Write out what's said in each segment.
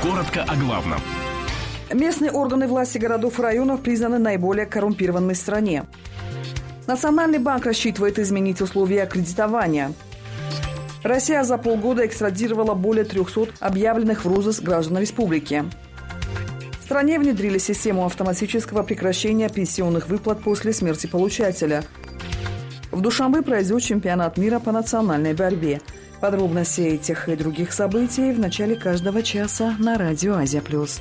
Коротко о главном. Местные органы власти городов и районов признаны наиболее коррумпированными в стране. Национальный банк рассчитывает изменить условия кредитования. Россия за полгода экстрадировала более 300 объявленных в розыск граждан республики. В стране внедрили систему автоматического прекращения пенсионных выплат после смерти получателя. В Душанбе пройдет чемпионат мира по национальной борьбе. Подробности этих и других событий в начале каждого часа на Радио Азия+.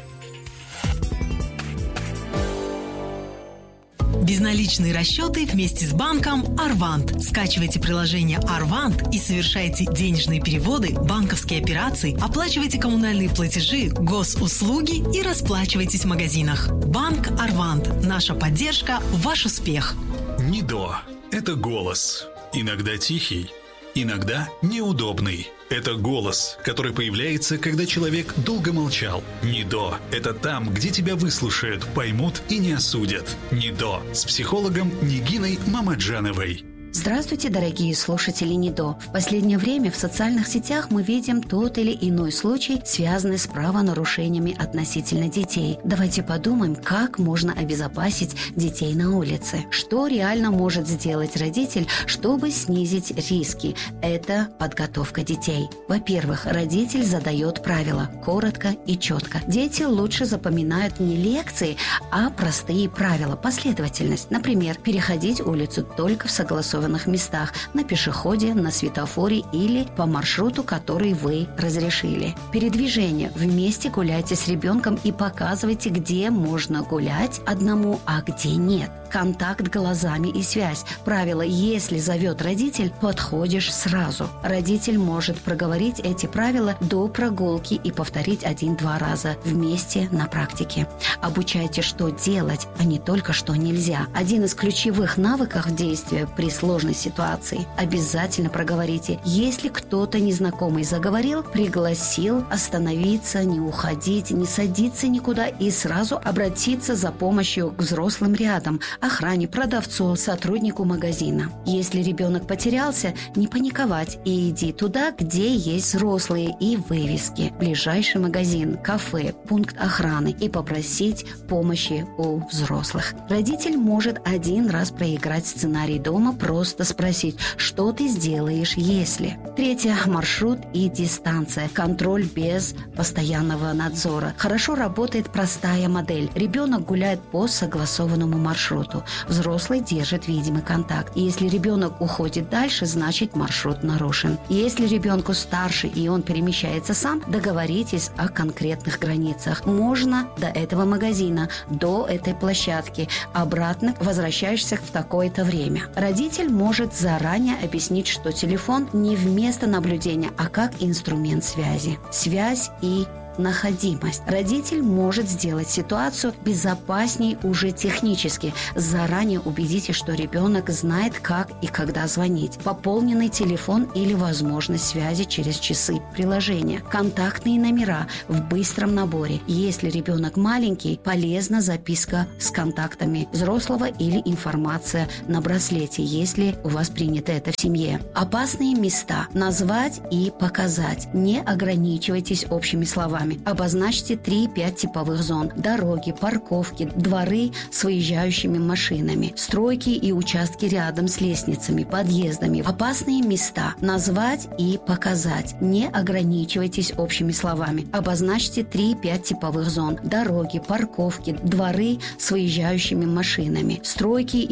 Безналичные расчеты вместе с банком Арвант. Скачивайте приложение Арвант и совершайте денежные переводы, банковские операции, оплачивайте коммунальные платежи, госуслуги и расплачивайтесь в магазинах. Банк Арвант. Наша поддержка – ваш успех. НИДО – это голос. Иногда тихий, иногда неудобный. Это голос, который появляется, когда человек долго молчал. НИДО – это там, где тебя выслушают, поймут и не осудят. НИДО с психологом Нигиной Мамаджановой. Здравствуйте, дорогие слушатели НИДО. В последнее время в социальных сетях мы видим тот или иной случай, связанный с правонарушениями относительно детей. Давайте подумаем, как можно обезопасить детей на улице. Что реально может сделать родитель, чтобы снизить риски? Это подготовка детей. Во-первых, родитель задает правила коротко и четко. Дети лучше запоминают не лекции, а простые правила, последовательность. Например, переходить улицу только в согласованном местах, на пешеходе, на светофоре или по маршруту, который вы разрешили. Передвижение. Вместе гуляйте с ребенком и показывайте, где можно гулять одному, а где нет. Контакт глазами и связь. Правило: если зовет родитель, подходишь сразу. Родитель может проговорить эти правила до прогулки и повторить 1-2 раза вместе на практике. Обучайте, что делать, а не только что нельзя. Один из ключевых навыков действия при сложной ситуации. Обязательно проговорите. Если кто-то незнакомый заговорил, пригласил остановиться, не уходить, не садиться никуда и сразу обратиться за помощью к взрослым рядом, охране, продавцу, сотруднику магазина. Если ребенок потерялся, не паниковать и иди туда, где есть взрослые и вывески. Ближайший магазин, кафе, пункт охраны и попросить помощи у взрослых. Родитель может 1 раз проиграть сценарий дома, просто спросить, что ты сделаешь, если. Третье. Маршрут и дистанция. Контроль без постоянного надзора. Хорошо работает простая модель. Ребенок гуляет по согласованному маршруту. Взрослый держит видимый контакт. И если ребенок уходит дальше, значит маршрут нарушен. Если ребенку старше и он перемещается сам, договоритесь о конкретных границах. Можно до этого магазина, до этой площадки. Обратно возвращаешься в такое-то время. Родитель может заранее объяснить, что телефон не вместо наблюдения, а как инструмент связи. Связь и находимость. Родитель может сделать ситуацию безопаснее уже технически. Заранее убедитесь, что ребенок знает, как и когда звонить. Пополненный телефон или возможность связи через часы приложения. Контактные номера в быстром наборе. Если ребенок маленький, полезна записка с контактами взрослого или информация на браслете, если у вас принято это в семье. Опасные места. Назвать и показать. Не ограничивайтесь общими словами. Обозначьте 3-5 типовых зон. Дороги, парковки, дворы с выезжающими машинами, стройки и участки рядом с лестницами, подъездами. Опасные места. Назвать и показать. Не ограничивайтесь общими словами. Обозначьте 3-5 типовых зон. Дороги, парковки, дворы с выезжающими машинами, стройки